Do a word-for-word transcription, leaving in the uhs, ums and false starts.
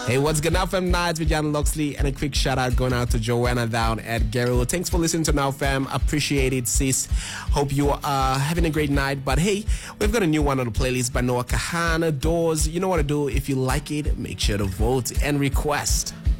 Hey, what's good? Now Fam Nights with Jan Loxley, and a quick shout out going out to Joanna down at Garo. Thanks for listening to Now Fam. Appreciate it, sis. Hope you are having a great night. But hey, we've got a new one on the playlist by Noah Kahana, Doors. You know what to do. If you like it, make sure to vote and request.